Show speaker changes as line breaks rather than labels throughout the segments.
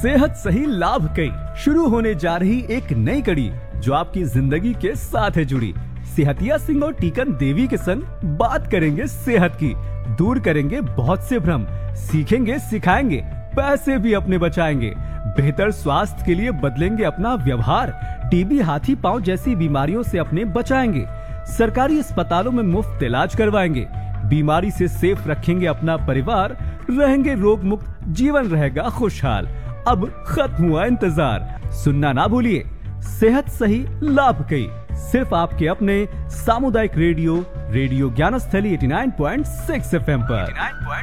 सेहत सही लाभ कई शुरू होने जा रही एक नई कड़ी जो आपकी जिंदगी के साथ है जुड़ी। सेहतिया सिंह और टीकन देवी के संग बात करेंगे सेहत की, दूर करेंगे बहुत से भ्रम, सीखेंगे सिखाएंगे, पैसे भी अपने बचाएंगे, बेहतर स्वास्थ्य के लिए बदलेंगे अपना व्यवहार, टीबी हाथी पांव जैसी बीमारियों से अपने बचाएंगे, सरकारी अस्पतालों में मुफ्त इलाज करवाएंगे, बीमारी से सेफ रखेंगे अपना परिवार, रहेंगे रोग मुक्त, जीवन रहेगा खुशहाल। अब खत्म हुआ इंतजार, सुनना ना भूलिए सेहत सही लाभ कई, सिर्फ आपके अपने सामुदायिक रेडियो ज्ञानस्थली 89.6 FM पर।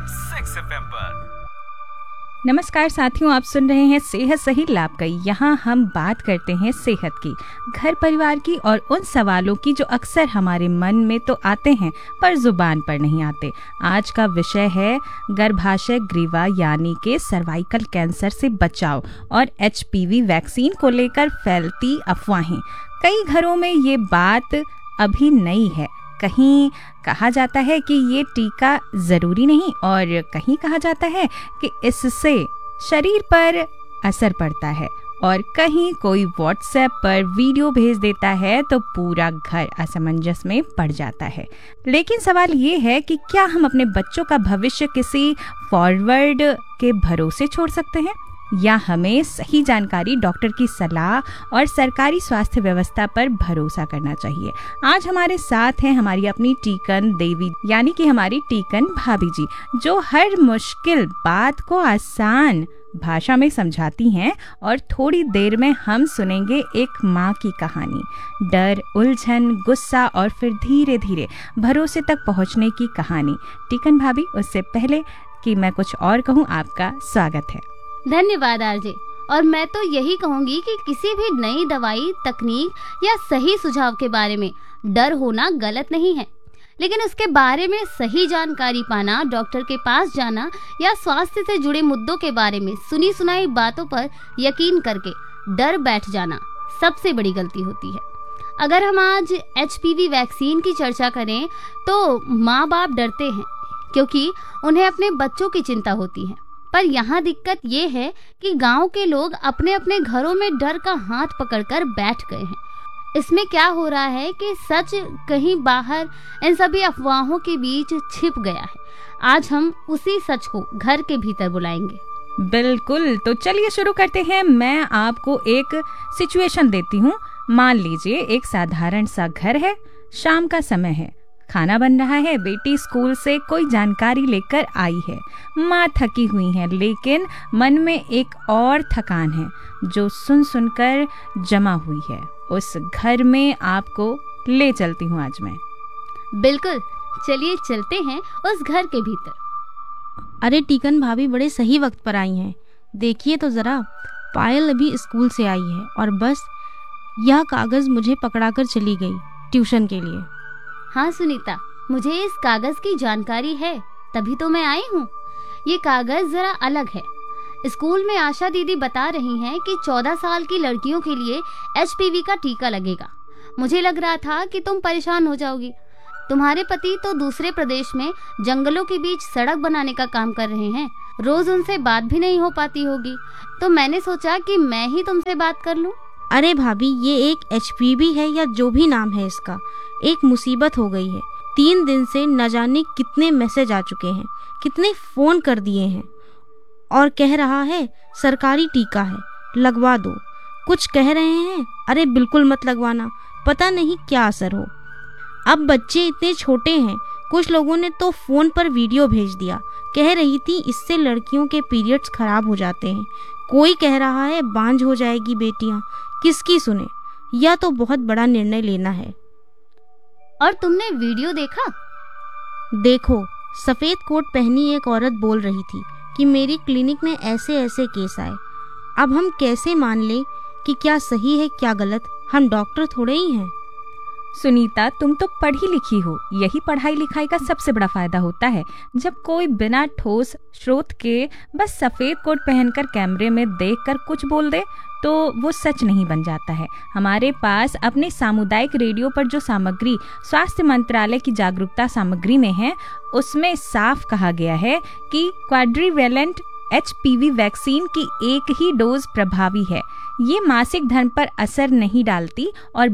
नमस्कार साथियों, आप सुन रहे हैं सेहत सही लाभ कई। यहाँ हम बात करते हैं सेहत की, घर परिवार की और उन सवालों की जो अक्सर हमारे मन में तो आते हैं पर जुबान पर नहीं आते। आज का विषय है गर्भाशय ग्रीवा यानी के सर्वाइकल कैंसर से बचाव और HPV वैक्सीन को लेकर फैलती अफवाहें। कई घरों में ये बात अभी नई है। कहीं कहा जाता है कि ये टीका जरूरी नहीं और कहीं कहा जाता है कि इससे शरीर पर असर पड़ता है और कहीं कोई व्हाट्सएप पर वीडियो भेज देता है तो पूरा घर असमंजस में पड़ जाता है। लेकिन सवाल ये है कि क्या हम अपने बच्चों का भविष्य किसी फॉरवर्ड के भरोसे छोड़ सकते हैं या हमें सही जानकारी, डॉक्टर की सलाह और सरकारी स्वास्थ्य व्यवस्था पर भरोसा करना चाहिए। आज हमारे साथ हैं हमारी अपनी टीकन देवी यानी कि हमारी टीकन भाभी जी, जो हर मुश्किल बात को आसान भाषा में समझाती हैं और थोड़ी देर में हम सुनेंगे एक माँ की कहानी, डर, उलझन, गुस्सा और फिर धीरे धीरे भरोसे तक पहुँचने की कहानी। टीकन भाभी, उससे पहले कि मैं कुछ और कहूँ, आपका स्वागत है।
धन्यवाद आरजे। और मैं तो यही कहूंगी कि किसी भी नई दवाई, तकनीक या सही सुझाव के बारे में डर होना गलत नहीं है, लेकिन उसके बारे में सही जानकारी पाना, डॉक्टर के पास जाना या स्वास्थ्य से जुड़े मुद्दों के बारे में सुनी सुनाई बातों पर यकीन करके डर बैठ जाना सबसे बड़ी गलती होती है। अगर हम आज HPV वैक्सीन की चर्चा करें तो माँ बाप डरते हैं क्योंकि उन्हें अपने बच्चों की चिंता होती है। पर यहाँ दिक्कत ये है कि गांव के लोग अपने अपने घरों में डर का हाथ पकड़कर बैठ गए हैं। इसमें क्या हो रहा है कि सच कहीं बाहर इन सभी अफवाहों के बीच छिप गया है। आज हम उसी सच को घर के भीतर बुलाएंगे।
बिल्कुल, तो चलिए शुरू करते हैं। मैं आपको एक सिचुएशन देती हूँ। मान लीजिए एक साधारण सा घर है, शाम का समय है, खाना बन रहा है, बेटी स्कूल से कोई जानकारी लेकर आई है, माँ थकी हुई है लेकिन मन में एक और थकान है जो सुन सुनकर जमा हुई है। उस घर में आपको ले चलती हूँ आज मैं।
बिल्कुल, चलिए चलते हैं उस घर के भीतर।
अरे टीकन भाभी, बड़े सही वक्त पर आई हैं। देखिए तो जरा, पायल अभी स्कूल से आई है और बस यह कागज मुझे पकड़ाकर चली गई ट्यूशन के लिए।
हाँ सुनीता, मुझे इस कागज की जानकारी है, तभी तो मैं आई हूँ। ये कागज जरा अलग है। स्कूल में आशा दीदी बता रही हैं कि 14 साल की लड़कियों के लिए HPV का टीका लगेगा। मुझे लग रहा था कि तुम परेशान हो जाओगी। तुम्हारे पति तो दूसरे प्रदेश में जंगलों के बीच सड़क बनाने का काम कर रहे हैं, रोज उनसे बात भी नहीं हो पाती होगी, तो मैंने सोचा कि मैं ही तुमसे बात कर लूं।
अरे भाभी, ये एक HPV है या जो भी नाम है इसका, एक मुसीबत हो गई है। 3 दिन से न जाने कितने मैसेज आ चुके हैं, कितने फोन कर दिए हैं और कह रहा है सरकारी टीका है, लगवा दो। कुछ कह रहे हैं अरे बिल्कुल मत लगवाना, पता नहीं क्या असर हो। अब बच्चे इतने छोटे हैं, कुछ लोगों ने तो फोन पर वीडियो भेज दिया, कह रही थी इससे लड़कियों के पीरियड्स खराब हो जाते हैं। कोई कह रहा है बांझ हो जाएगी बेटियां। किसकी सुने, यह तो बहुत बड़ा निर्णय लेना है।
और तुमने वीडियो देखा?
देखो, सफेद कोट पहनी एक औरत बोल रही थी कि मेरी क्लिनिक में ऐसे ऐसे केस आए। अब हम कैसे मान लें कि क्या सही है क्या गलत? हम डॉक्टर थोड़े ही हैं।
सुनीता, तुम तो पढ़ी लिखी हो, यही पढ़ाई लिखाई का सबसे बड़ा फायदा होता है। जब कोई बिना ठोस स्रोत के बस सफेद कोट पहनकर कैमरे में देखकर कुछ बोल दे तो वो सच नहीं बन जाता है। हमारे पास अपने सामुदायिक रेडियो पर जो सामग्री स्वास्थ्य मंत्रालय की जागरूकता सामग्री में है, उसमें साफ कहा गया है कि क्वाड्रीवेलेंट HPV वैक्सीन की एक ही डोज प्रभावी है। ये मासिक धर्म पर असर नहीं डालती और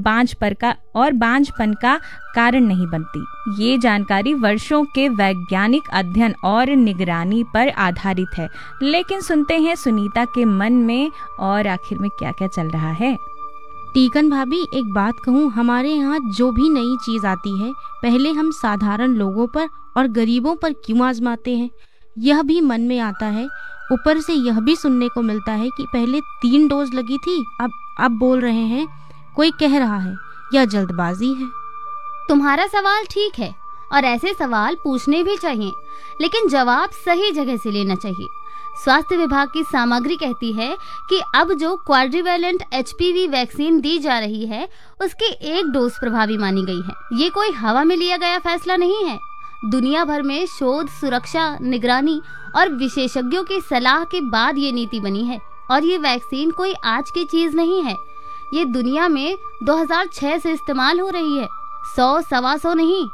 बांझपन का कारण नहीं बनती। ये जानकारी वर्षों के वैज्ञानिक अध्ययन और निगरानी पर आधारित है। लेकिन सुनते हैं सुनीता के मन में और आखिर में क्या क्या चल रहा है।
टीकन भाभी, एक बात कहूँ, हमारे यहाँ जो भी नई चीज आती है पहले हम साधारण लोगों पर और गरीबों पर क्यों आजमाते हैं, यह भी मन में आता है। ऊपर से यह भी सुनने को मिलता है कि पहले 3 डोज लगी थी, अब बोल रहे हैं, कोई कह रहा है यह जल्दबाजी है।
तुम्हारा सवाल ठीक है और ऐसे सवाल पूछने भी चाहिए, लेकिन जवाब सही जगह से लेना चाहिए। स्वास्थ्य विभाग की सामग्री कहती है कि अब जो क्वाड्रिवेलेंट HPV वैक्सीन दी जा रही है उसकी 1 डोज प्रभावी मानी गई है। ये कोई हवा में लिया गया फैसला नहीं है। दुनिया भर में शोध, सुरक्षा, निगरानी और विशेषज्ञों की सलाह के बाद ये नीति बनी है। और ये वैक्सीन कोई आज की चीज नहीं है। ये दुनिया में 2006 से इस्तेमाल हो रही है। 100, 125 नहीं,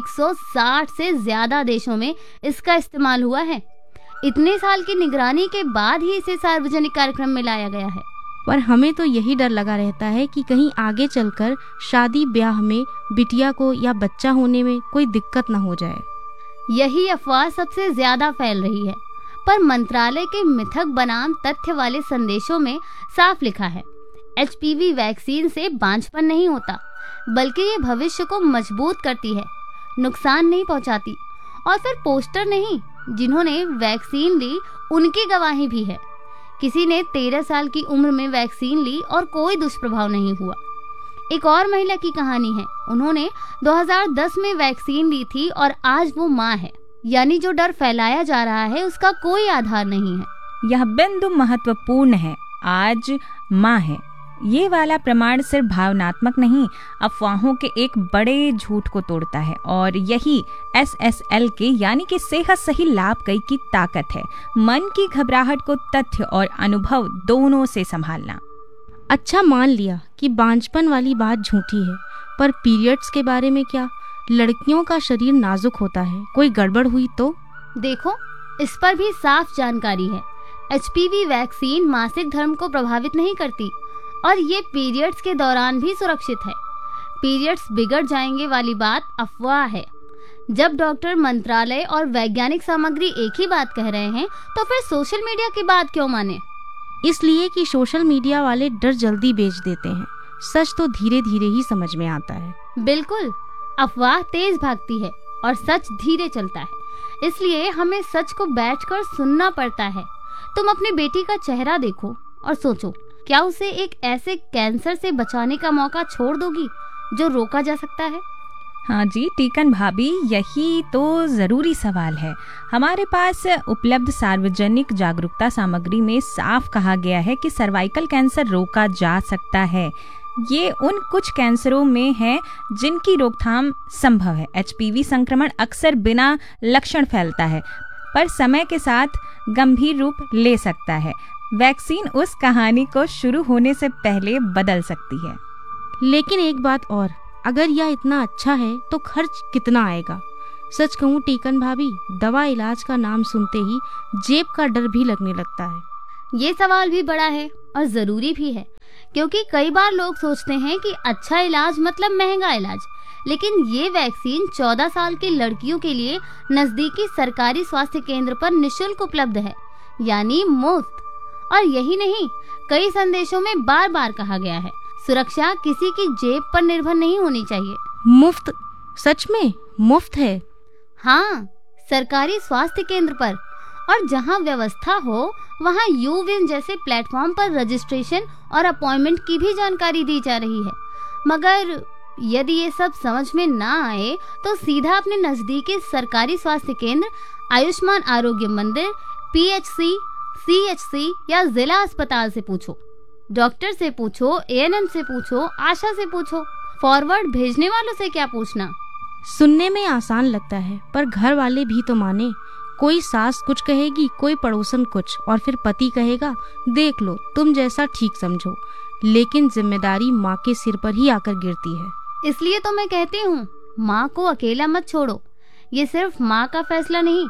160 से ज्यादा देशों में इसका इस्तेमाल हुआ है। इतने साल की निगरानी के बाद ही इसे सार्वजनिक कार्यक्रम में लाया गया है।
पर हमें तो यही डर लगा रहता है कि कहीं आगे चलकर शादी ब्याह में बिटिया को या बच्चा होने में कोई दिक्कत न हो जाए।
यही अफवाह सबसे ज्यादा फैल रही है। पर मंत्रालय के मिथक बनाम तथ्य वाले संदेशों में साफ लिखा है, HPV वैक्सीन से बांझपन नहीं होता, बल्कि ये भविष्य को मजबूत करती है, नुकसान नहीं पहुंचाती। और फिर पोस्टर नहीं, जिन्होंने वैक्सीन ली उनकी गवाही भी है। किसी ने 13 साल की उम्र में वैक्सीन ली और कोई दुष्प्रभाव नहीं हुआ। एक और महिला की कहानी है, उन्होंने 2010 में वैक्सीन ली थी और आज वो माँ है। यानी जो डर फैलाया जा रहा है उसका कोई आधार नहीं है।
यह बिंदु महत्वपूर्ण है। आज माँ है, ये वाला प्रमाण सिर्फ भावनात्मक नहीं, अफवाहों के एक बड़े झूठ को तोड़ता है। और यही SSL के यानी कि सेहत सही लाभ कई की ताकत है। मन की घबराहट को तथ्य और अनुभव दोनों से संभालना।
अच्छा, मान लिया कि बांझपन वाली बात झूठी है, पर पीरियड्स के बारे में क्या? लड़कियों का शरीर नाजुक होता है, कोई गड़बड़ हुई तो?
देखो, इस पर भी साफ जानकारी है। HPV वैक्सीन मासिक धर्म को प्रभावित नहीं करती और ये पीरियड्स के दौरान भी सुरक्षित है। पीरियड्स बिगड़ जाएंगे वाली बात अफवाह है। जब डॉक्टर, मंत्रालय और वैज्ञानिक सामग्री एक ही बात कह रहे हैं तो फिर सोशल मीडिया की बात क्यों माने?
इसलिए कि सोशल मीडिया वाले डर जल्दी बेच देते हैं, सच तो धीरे धीरे ही समझ में आता है।
बिल्कुल, अफवाह तेज भागती है और सच धीरे चलता है। इसलिए हमें सच को बैठकर सुनना पड़ता है। तुम अपनी बेटी का चेहरा देखो और सोचो, क्या उसे एक ऐसे कैंसर से बचाने का मौका छोड़ दोगी जो रोका जा सकता है?
हाँ जी टीकन भाभी, यही तो जरूरी सवाल है। हमारे पास उपलब्ध सार्वजनिक जागरूकता सामग्री में साफ कहा गया है कि सर्वाइकल कैंसर रोका जा सकता है। ये उन कुछ कैंसरों में है जिनकी रोकथाम संभव है। HPV संक्रमण अक्सर बिना लक्षण फैलता है, पर समय के साथ गंभीर रूप ले सकता है। वैक्सीन उस कहानी को शुरू होने से पहले बदल सकती है।
लेकिन एक बात और, अगर यह इतना अच्छा है तो खर्च कितना आएगा? सच कहूँ टीकन भाभी, दवा इलाज का नाम सुनते ही जेब का डर भी लगने लगता है।
ये सवाल भी बड़ा है और जरूरी भी है, क्योंकि कई बार लोग सोचते हैं कि अच्छा इलाज मतलब महंगा इलाज। लेकिन ये वैक्सीन 14 साल की लड़कियों के लिए नजदीकी सरकारी स्वास्थ्य केंद्र पर निशुल्क उपलब्ध है, यानी मुफ्त। और यही नहीं, कई संदेशों में बार बार कहा गया है, सुरक्षा किसी की जेब पर निर्भर नहीं होनी चाहिए।
मुफ्त? सच में मुफ्त है?
हाँ, सरकारी स्वास्थ्य केंद्र पर। और जहाँ व्यवस्था हो वहाँ यूविन जैसे प्लेटफॉर्म पर रजिस्ट्रेशन और अपॉइंटमेंट की भी जानकारी दी जा रही है। मगर यदि ये सब समझ में ना आए तो सीधा अपने नजदीकी सरकारी स्वास्थ्य केंद्र, आयुष्मान आरोग्य मंदिर, PHC, CHC या जिला अस्पताल से पूछो। डॉक्टर से पूछो, ANM से पूछो, आशा से पूछो। फॉरवर्ड भेजने वालों से क्या पूछना?
सुनने में आसान लगता है, पर घर वाले भी तो माने। कोई सास कुछ कहेगी, कोई पड़ोसन कुछ, और फिर पति कहेगा देख लो तुम जैसा ठीक समझो। लेकिन जिम्मेदारी माँ के सिर पर ही आकर गिरती है।
इसलिए तो मैं कहती हूँ, माँ को अकेला मत छोड़ो। ये सिर्फ माँ का फैसला नहीं,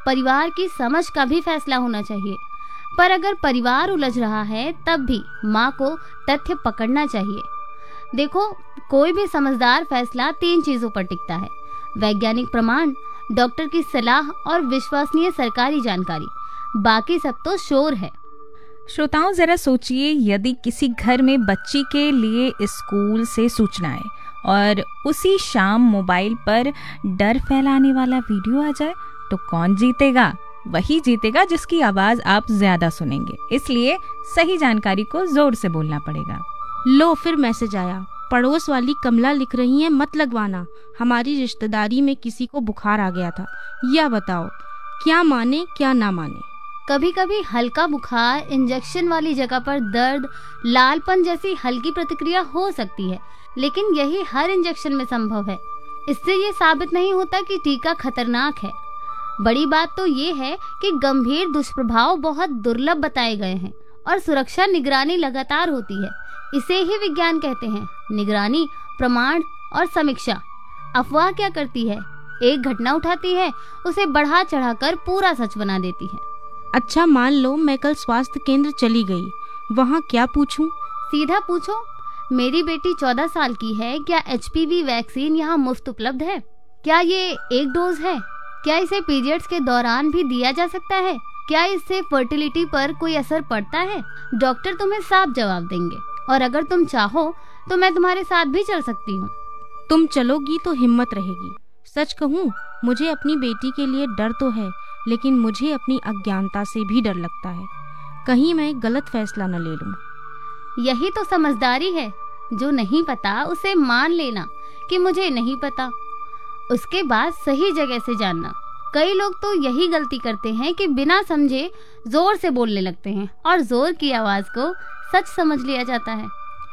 परिवार की समझ का भी फैसला होना चाहिए। पर अगर परिवार उलझ रहा है तब भी माँ को तथ्य पकड़ना चाहिए। देखो, कोई भी समझदार फैसला 3 चीजों पर टिकता है: वैज्ञानिक प्रमाण, डॉक्टर की सलाह और विश्वसनीय सरकारी जानकारी। बाकी सब तो शोर है।
श्रोताओं, जरा सोचिए, यदि किसी घर में बच्ची के लिए स्कूल से सूचना आए और उसी शाम मोबाइल पर डर फैलाने वाला वीडियो आ जाए, तो कौन जीतेगा? वही जीतेगा जिसकी आवाज आप ज्यादा सुनेंगे। इसलिए सही जानकारी को जोर से बोलना पड़ेगा।
लो, फिर मैसेज आया। पड़ोस वाली कमला लिख रही है, मत लगवाना, हमारी रिश्तेदारी में किसी को बुखार आ गया था। या बताओ, क्या माने क्या ना माने।
कभी कभी हल्का बुखार, इंजेक्शन वाली जगह पर दर्द, लालपन जैसी हल्की प्रतिक्रिया हो सकती है, लेकिन यही हर इंजेक्शन में संभव है। इससे ये साबित नहीं होता कि टीका खतरनाक है। बड़ी बात तो ये है कि गंभीर दुष्प्रभाव बहुत दुर्लभ बताए गए हैं और सुरक्षा निगरानी लगातार होती है। इसे ही विज्ञान कहते हैं, निगरानी, प्रमाण और समीक्षा। अफवाह क्या करती है? एक घटना उठाती है, उसे बढ़ा चढ़ाकर पूरा सच बना देती है।
अच्छा, मान लो मैं कल स्वास्थ्य केंद्र चली गई, वहाँ क्या पूछूं?
सीधा पूछो, मेरी बेटी 14 साल की है, क्या HPV वैक्सीन यहाँ मुफ्त उपलब्ध है? क्या ये एक डोज है? क्या इसे पीरियड्स के दौरान भी दिया जा सकता है? क्या इससे फर्टिलिटी पर कोई असर पड़ता है? डॉक्टर तुम्हें साफ जवाब देंगे, और अगर तुम चाहो तो मैं तुम्हारे साथ भी चल सकती हूँ।
तुम चलोगी तो हिम्मत रहेगी। सच कहूँ, मुझे अपनी बेटी के लिए डर तो है, लेकिन मुझे अपनी अज्ञानता से भी डर लगता है, कहीं मैं गलत फैसला न ले लूं।
यही तो समझदारी है। जो नहीं पता उसे मान लेना कि मुझे नहीं पता, उसके बाद सही जगह से जानना। कई लोग तो यही गलती करते हैं कि बिना समझे जोर से बोलने लगते हैं और जोर की आवाज को सच समझ लिया जाता है।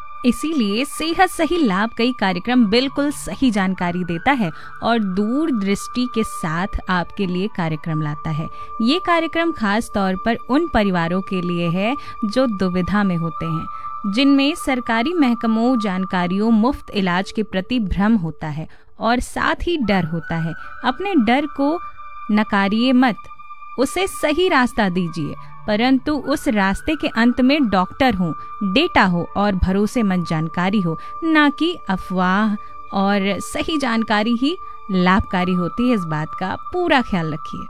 इसीलिए सेहत सही लाभ कई कार्यक्रम बिल्कुल सही जानकारी देता है और दूरदृष्टि के साथ आपके लिए कार्यक्रम लाता है। ये कार्यक्रम खास तौर पर उन परिवारों के लिए है जो दुविधा में होते हैं, जिनमें सरकारी महकमों जानकारियों, मुफ्त इलाज के प्रति भ्रम होता है और साथ ही डर होता है। अपने डर को नकारिए मत, उसे सही रास्ता दीजिए, परंतु उस रास्ते के अंत में डॉक्टर हो, डेटा हो और भरोसेमंद जानकारी हो, ना कि अफवाह। और सही जानकारी ही लाभकारी होती है, इस बात का पूरा ख्याल रखिए।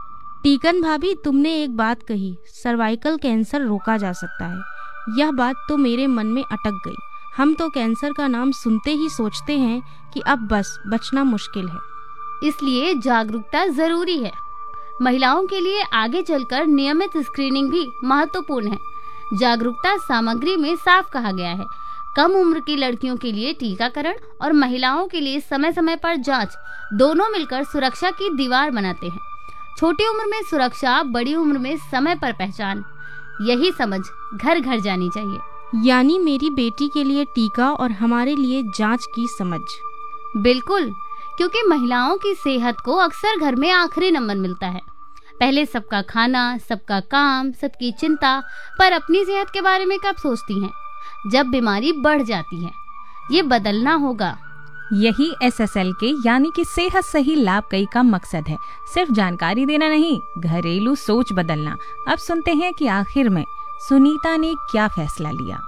टीकन भाभी, तुमने एक बात कही, सर्वाइकल कैंसर रोका जा सकता है। यह बात तो मेरे मन में अटक गई। हम तो कैंसर का नाम सुनते ही सोचते हैं कि अब बस बचना मुश्किल है।
इसलिए जागरूकता जरूरी है। महिलाओं के लिए आगे चलकर नियमित स्क्रीनिंग भी महत्वपूर्ण है। जागरूकता सामग्री में साफ कहा गया है, कम उम्र की लड़कियों के लिए टीकाकरण और महिलाओं के लिए समय समय पर जांच, दोनों मिलकर सुरक्षा की दीवार बनाते हैं। छोटी उम्र में सुरक्षा, बड़ी उम्र में समय पर पहचान, यही समझ घर घर जानी चाहिए।
यानी मेरी बेटी के लिए टीका और हमारे लिए जांच की समझ।
बिल्कुल, क्योंकि महिलाओं की सेहत को अक्सर घर में आखिरी नंबर मिलता है। पहले सबका खाना, सबका काम, सबकी चिंता, पर अपनी सेहत के बारे में कब सोचती हैं? जब बीमारी बढ़ जाती है। ये बदलना होगा।
यही SSL के यानी कि सेहत सही लाभ कई का मकसद है, सिर्फ जानकारी देना नहीं, घरेलू सोच बदलना। अब सुनते हैं कि आखिर में सुनीता ने क्या फैसला लिया।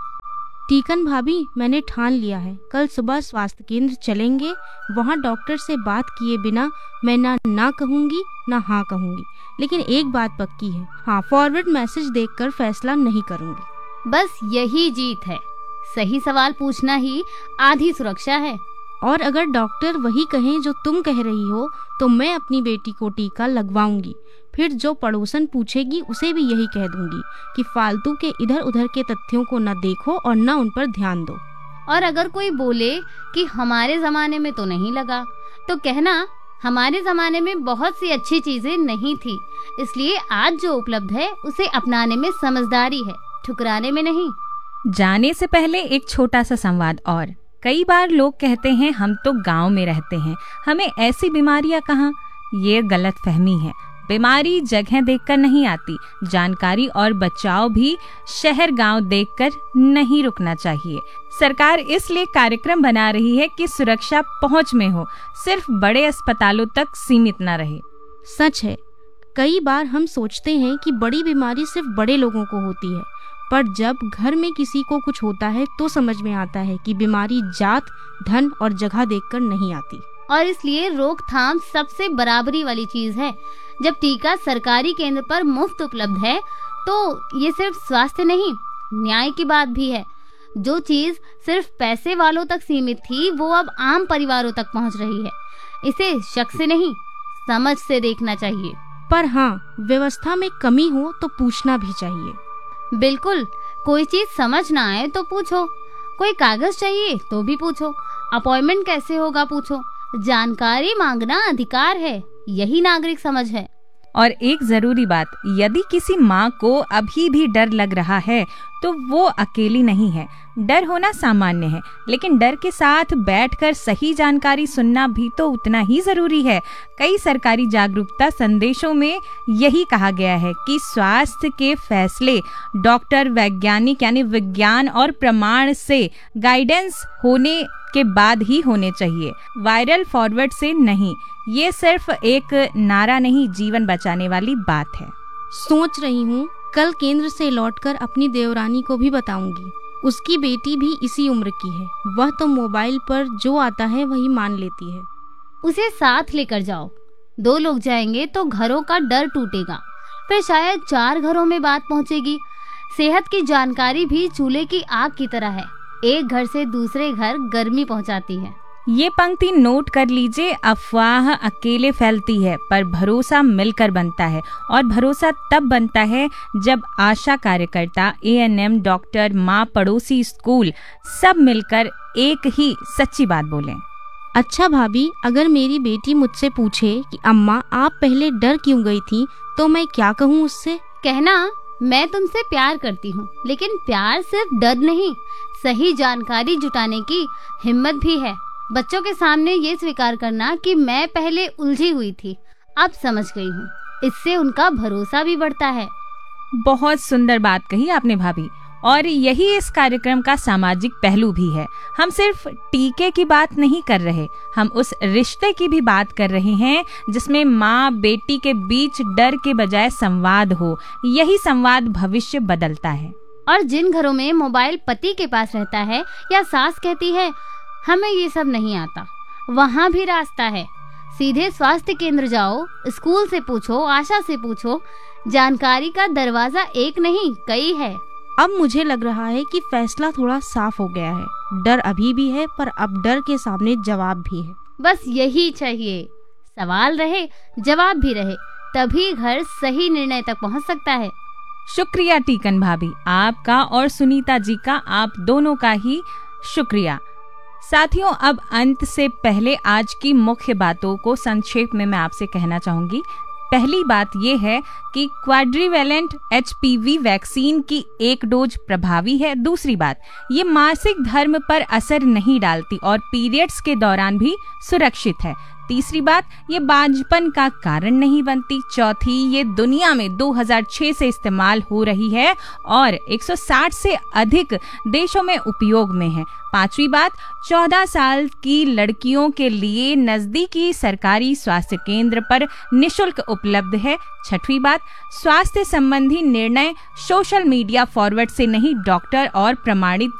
टीकन भाभी, मैंने ठान लिया है, कल सुबह स्वास्थ्य केंद्र चलेंगे। वहाँ डॉक्टर से बात किए बिना मैं ना कहूँगी ना हाँ कहूँगी, लेकिन एक बात पक्की है, हाँ, फॉरवर्ड मैसेज देखकर फैसला नहीं करूँगी।
बस यही जीत है। सही सवाल पूछना ही आधी सुरक्षा है।
और अगर डॉक्टर वही कहें जो तुम कह रही हो, तो मैं अपनी बेटी को टीका लगवाऊंगी। फिर जो पड़ोसन पूछेगी उसे भी यही कह दूंगी कि फालतू के इधर उधर के तथ्यों को न देखो और न उन पर ध्यान दो।
और अगर कोई बोले कि हमारे जमाने में तो नहीं लगा, तो कहना हमारे जमाने में बहुत सी अच्छी चीजें नहीं थी, इसलिए आज जो उपलब्ध है उसे अपनाने में समझदारी है, ठुकराने में नहीं।
जाने से पहले एक छोटा सा संवाद और। कई बार लोग कहते हैं हम तो गांव में रहते हैं, हमें ऐसी बीमारियां कहाँ। ये गलत फहमी है। बीमारी जगह देखकर नहीं आती, जानकारी और बचाव भी शहर गांव देखकर नहीं रुकना चाहिए। सरकार इसलिए कार्यक्रम बना रही है कि सुरक्षा पहुंच में हो, सिर्फ बड़े अस्पतालों तक सीमित न रहे।
सच है, कई बार हम सोचते हैं कि बड़ी बीमारी सिर्फ बड़े लोगों को होती है, पर जब घर में किसी को कुछ होता है तो समझ में आता है कि बीमारी जात, धन और जगह देखकर नहीं आती।
और इसलिए रोकथाम सबसे बराबरी वाली चीज है। जब टीका सरकारी केंद्र पर मुफ्त उपलब्ध है तो ये सिर्फ स्वास्थ्य नहीं, न्याय की बात भी है। जो चीज सिर्फ पैसे वालों तक सीमित थी वो अब आम परिवारों तक पहुंच रही है। इसे शक से नहीं, समझ से देखना चाहिए।
पर हाँ, व्यवस्था में कमी हो तो पूछना भी चाहिए।
बिल्कुल, कोई चीज समझ ना आए तो पूछो, कोई कागज चाहिए तो भी पूछो, अपॉइंटमेंट कैसे होगा पूछो। जानकारी मांगना अधिकार है, यही नागरिक समझ है।
और एक जरूरी बात, यदि किसी माँ को अभी भी डर लग रहा है तो वो अकेली नहीं है। डर होना सामान्य है, लेकिन डर के साथ बैठकर सही जानकारी सुनना भी तो उतना ही जरूरी है। कई सरकारी जागरूकता संदेशों में यही कहा गया है कि स्वास्थ्य के फैसले डॉक्टर, वैज्ञानिक यानी विज्ञान और प्रमाण से गाइडेंस होने के बाद ही होने चाहिए, वायरल फॉरवर्ड से नहीं। ये सिर्फ एक नारा नहीं, जीवन बचाने वाली बात है।
सोच रही हूँ कल केंद्र से लौटकर अपनी देवरानी को भी बताऊंगी। उसकी बेटी भी इसी उम्र की है। वह तो मोबाइल पर जो आता है वही मान लेती है।
उसे साथ लेकर जाओ। 2 लोग जाएंगे तो घरों का डर टूटेगा, फिर शायद 4 घरों में बात पहुंचेगी। सेहत की जानकारी भी चूल्हे की आग की तरह है, एक घर से दूसरे घर गर्मी पहुंचाती है।
ये पंक्ति नोट कर लीजिए। अफवाह अकेले फैलती है, पर भरोसा मिलकर बनता है। और भरोसा तब बनता है जब आशा कार्यकर्ता, ANM, डॉक्टर, माँ, पड़ोसी, स्कूल सब मिलकर एक ही सच्ची बात बोलें।
अच्छा भाभी, अगर मेरी बेटी मुझसे पूछे कि अम्मा आप पहले डर क्यों गई थी, तो मैं क्या कहूँ उससे?
कहना, मैं तुमसे प्यार करती हूँ, लेकिन प्यार सिर्फ डर नहीं, सही जानकारी जुटाने की हिम्मत भी है। बच्चों के सामने ये स्वीकार करना कि मैं पहले उलझी हुई थी, अब समझ गई हूँ, इससे उनका भरोसा भी बढ़ता है।
बहुत सुंदर बात कही आपने भाभी। और यही इस कार्यक्रम का सामाजिक पहलू भी है। हम सिर्फ टीके की बात नहीं कर रहे, हम उस रिश्ते की भी बात कर रहे हैं जिसमें माँ बेटी के बीच डर के बजाय संवाद हो। यही संवाद भविष्य बदलता है।
और जिन घरों में मोबाइल पति के पास रहता है या सास कहती है हमें ये सब नहीं आता, वहाँ भी रास्ता है। सीधे स्वास्थ्य केंद्र जाओ, स्कूल से पूछो, आशा से पूछो। जानकारी का दरवाजा एक नहीं, कई है।
अब मुझे लग रहा है कि फैसला थोड़ा साफ हो गया है। डर अभी भी है, पर अब डर के सामने जवाब भी है।
बस यही चाहिए, सवाल रहे, जवाब भी रहे, तभी घर सही निर्णय तक पहुंच सकता है।
शुक्रिया टीकन भाभी, आपका और सुनीता जी का, आप दोनों का ही शुक्रिया। साथियों, अब अंत से पहले आज की मुख्य बातों को संक्षेप में मैं आपसे कहना चाहूंगी। पहली बात यह है कि क्वाड्रीवैलेंट HPV वैक्सीन की एक डोज प्रभावी है। दूसरी बात, ये मासिक धर्म पर असर नहीं डालती और पीरियड्स के दौरान भी सुरक्षित है। तीसरी बात, ये बांझपन का कारण नहीं बनती। चौथी, ये दुनिया में 2006 से इस्तेमाल हो रही है और 160 से अधिक देशों में उपयोग में है। पांचवी बात, 14 साल की लड़कियों के लिए नजदीकी सरकारी स्वास्थ्य केंद्र पर निशुल्क उपलब्ध है। छठवीं बात, स्वास्थ्य संबंधी निर्णय सोशल मीडिया फॉरवर्ड से नहीं, डॉक्टर और प्रमाणित